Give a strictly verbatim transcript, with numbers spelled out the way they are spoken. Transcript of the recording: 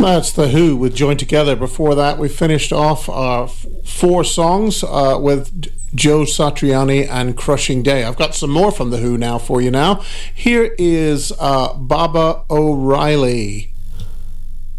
That's The Who with Joined Together. Before that, we finished off our f- four songs uh, with Joe Satriani and Crushing Day. I've got some more from The Who now for you now. Here is uh, Baba O'Reilly.